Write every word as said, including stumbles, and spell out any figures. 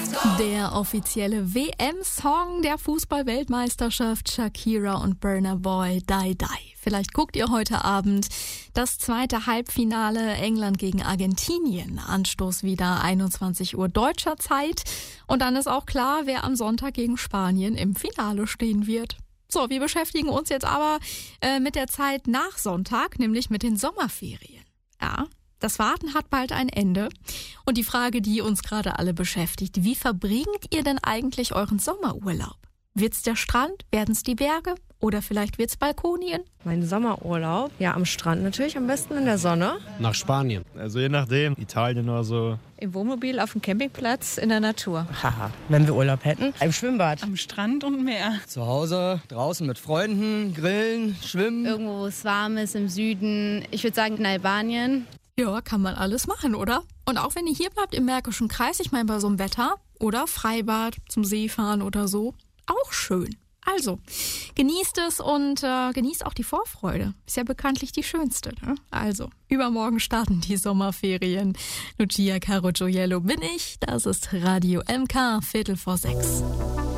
Der offizielle W M-Song der Fußball-Weltmeisterschaft, Shakira und Burna Boy, Die Die. Vielleicht guckt ihr heute Abend das zweite Halbfinale England gegen Argentinien. Anstoß wieder einundzwanzig Uhr deutscher Zeit. Und dann ist auch klar, wer am Sonntag gegen Spanien im Finale stehen wird. So, wir beschäftigen uns jetzt aber äh, mit der Zeit nach Sonntag, nämlich mit den Sommerferien. Ja, das Warten hat bald ein Ende. Und die Frage, die uns gerade alle beschäftigt, wie verbringt ihr denn eigentlich euren Sommerurlaub? Wird's der Strand? Werden's die Berge? Oder vielleicht wird's Balkonien? Mein Sommerurlaub? Ja, am Strand natürlich, am besten in der Sonne. Nach Spanien. Also je nachdem, Italien oder so. Im Wohnmobil auf dem Campingplatz in der Natur. Haha, wenn wir Urlaub hätten, im Schwimmbad. Am Strand und Meer. Zu Hause, draußen mit Freunden, grillen, schwimmen. Irgendwo, wo es warm ist, im Süden. Ich würde sagen in Albanien. Ja, kann man alles machen, oder? Und auch wenn ihr hier bleibt im Märkischen Kreis, ich meine bei so einem Wetter, oder Freibad, zum See fahren oder so, auch schön. Also, genießt es und äh, genießt auch die Vorfreude. Ist ja bekanntlich die schönste, ne? Also, übermorgen starten die Sommerferien. Lucia Caro Gioiello bin ich, das ist Radio M K, Viertel vor sechs.